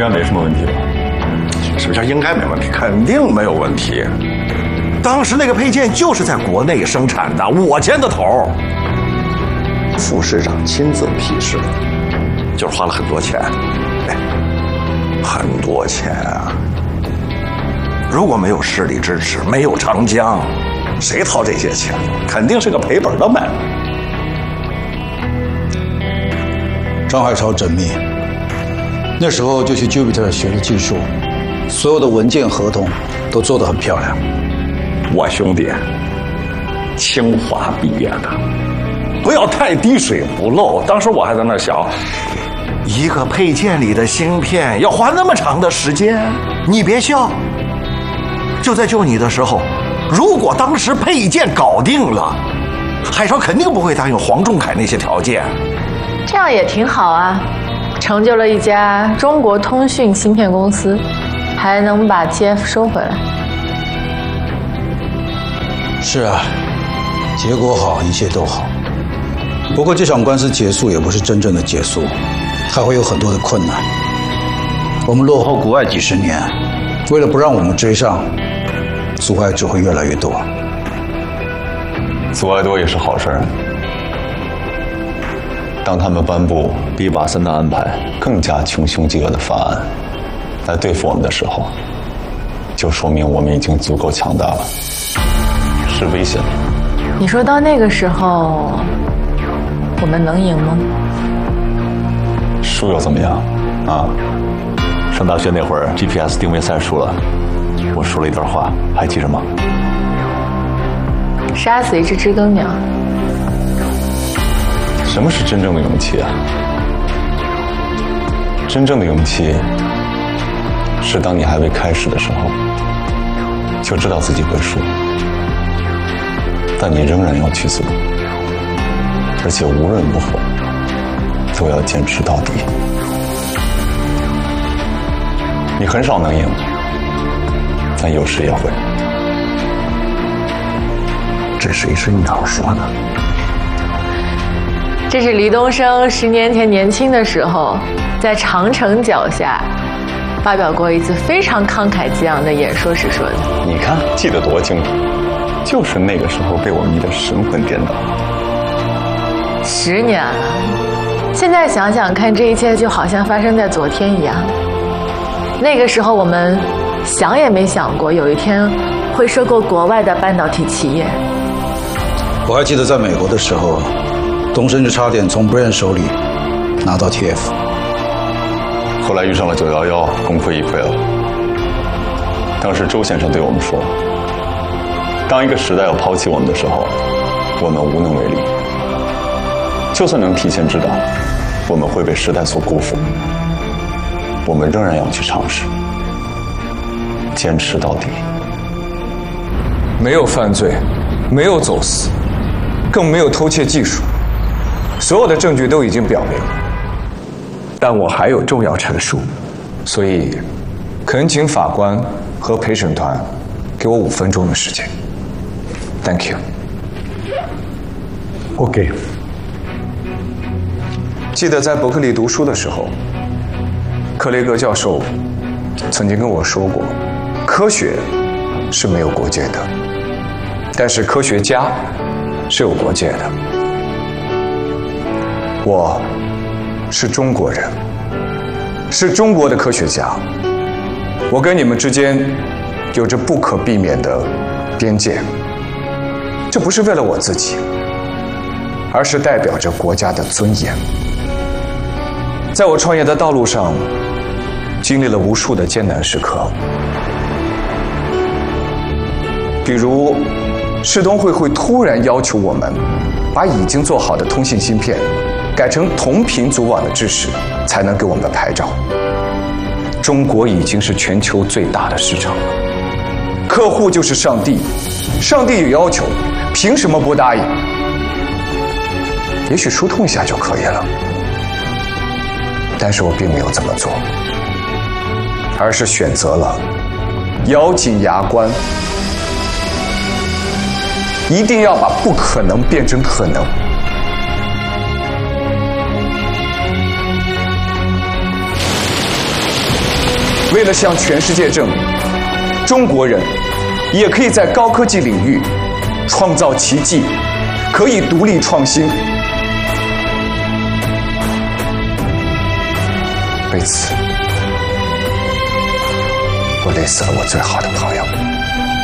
该没什么问题吧？ 什么叫应该没问题？肯定没有问题。当时那个配件就是在国内生产的，我牵的头。副市长亲自批示的，就是花了很多钱，哎，很多钱啊！如果没有市里支持，没有长江，谁掏这些钱？肯定是个赔本的买卖。 张海潮缜密，那时候就去 Jupiter 学了技术，所有的文件合同都做得很漂亮。 我兄弟，清华毕业的，不要太滴水不漏。当时我还在那想，一个配件里的芯片要花那么长的时间，你别笑。就在救你的时候，如果当时配件搞定了，海潮肯定不会答应黄仲凯那些条件。 这样也挺好啊，成就了一家中国通讯芯片公司，还能把 TF 收回来。 是啊，结果好，一切都好。不过这场官司结束也不是真正的结束，还会有很多的困难。我们落后国外几十年，为了不让我们追上，阻碍只会越来越多。 阻碍多也是好事儿。当他们颁布比瓦森的安排更加穷凶极恶的法案来对付我们的时候，就说明我们已经足够强大了，是危险的。 你说到那个时候，我们能赢吗？ 输又怎么样？啊，上大学那会儿 GPS 定位赛输了，我说了一段话，还记着吗？ 杀死一只知更鸟。 什么是真正的勇气啊？真正的勇气是当你还未开始的时候，就知道自己会输，但你仍然要去做，而且无论如何都要坚持到底。你很少能赢，但有时也会。 这谁是鸟说的？ 这是李东生10年前年轻的时候，在长城脚下发表过一次非常慷慨激昂的演说时说的。 你看，记得多清楚，就是那个时候被我迷得神魂颠倒。 10年了，现在想想看，这一切就好像发生在昨天一样。那个时候我们想也没想过有一天会收购国外的半导体企业。 我还记得在美国的时候，东升就差点从 Brian 手里拿到 TF， 后来遇上了911，功亏一篑了。当时周先生对我们说，当一个时代要抛弃我们的时候，我们无能为力。就算能提前知道我们会被时代所辜负，我们仍然要去尝试，坚持到底。 没有犯罪，没有走私，更没有偷窃技术，所有的证据都已经表明。但我还有重要陈述，所以恳请法官和陪审团给我5分钟的时间。Thank you。 OK。 记得在伯克利读书的时候，克雷格教授曾经跟我说过，科学是没有国界的，但是科学家是有国界的。我是中国人，是中国的科学家，我跟你们之间有着不可避免的边界。这不是为了我自己，而是代表着国家的尊严。在我创业的道路上，经历了无数的艰难时刻，比如世东会突然要求我们把已经做好的通信芯片改成同频组网的支持，才能给我们牌照。中国已经是全球最大的市场了，客户就是上帝，上帝有要求，凭什么不答应？也许疏通一下就可以了，但是我并没有这么做，而是选择了咬紧牙关，一定要把不可能变成可能。 为了向全世界证明，中国人也可以在高科技领域创造奇迹，可以独立创新。为此，我累死了我最好的朋友。